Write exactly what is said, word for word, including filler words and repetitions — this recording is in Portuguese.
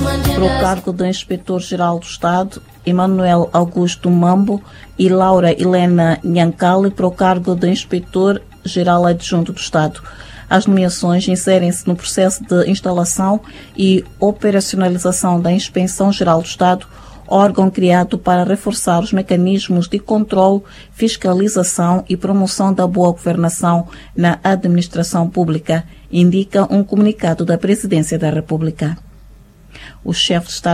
para o cargo do Inspetor-Geral do Estado, Emanuel Augusto Mambo, e Laura Helena Nhancali para o cargo de Inspetor-Geral Adjunto do Estado. As nomeações inserem-se no processo de instalação e operacionalização da Inspeção Geral do Estado, órgão criado para reforçar os mecanismos de controle, fiscalização e promoção da boa governação na administração pública, indica um comunicado da Presidência da República. O chefe de Estado